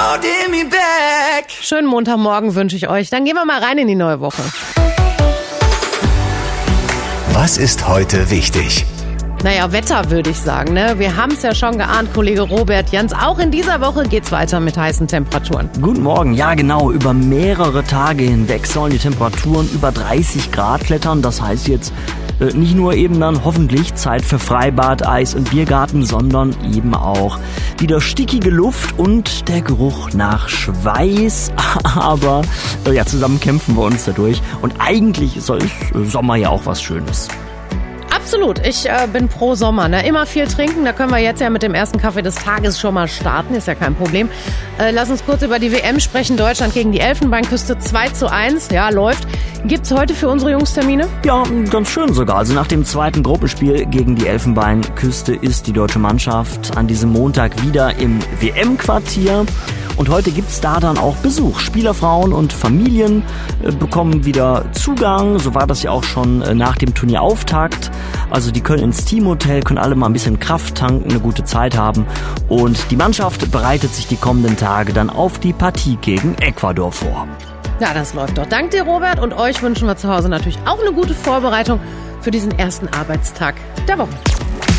holding me back. Schönen Montagmorgen wünsche ich euch. Dann gehen wir mal rein in die neue Woche. Was ist heute wichtig? Naja, Wetter würde ich sagen, ne? Wir haben es ja schon geahnt, Kollege Robert Jans. Auch in dieser Woche geht's weiter mit heißen Temperaturen. Guten Morgen, ja genau, über mehrere Tage hinweg sollen die Temperaturen über 30 Grad klettern. Das heißt jetzt nicht nur eben dann hoffentlich Zeit für Freibad, Eis und Biergarten, sondern eben auch wieder stickige Luft und der Geruch nach Schweiß. Aber ja, zusammen kämpfen wir uns dadurch. Und eigentlich ist Sommer ja auch was Schönes. Absolut, ich bin pro Sommer, ne? Immer viel trinken, da können wir jetzt ja mit dem ersten Kaffee des Tages schon mal starten, ist ja kein Problem. Lass uns kurz über die WM sprechen, Deutschland gegen die Elfenbeinküste 2:1, ja, läuft. Gibt's heute für unsere Jungs Termine? Ja, ganz schön sogar. Also nach dem zweiten Gruppenspiel gegen die Elfenbeinküste ist die deutsche Mannschaft an diesem Montag wieder im WM-Quartier. Und heute gibt's da dann auch Besuch. Spielerfrauen und Familien bekommen wieder Zugang. So war das ja auch schon nach dem Turnierauftakt. Also die können ins Teamhotel, können alle mal ein bisschen Kraft tanken, eine gute Zeit haben. Und die Mannschaft bereitet sich die kommenden Tage dann auf die Partie gegen Ecuador vor. Ja, das läuft doch. Dank dir, Robert. Und euch wünschen wir zu Hause natürlich auch eine gute Vorbereitung für diesen ersten Arbeitstag der Woche.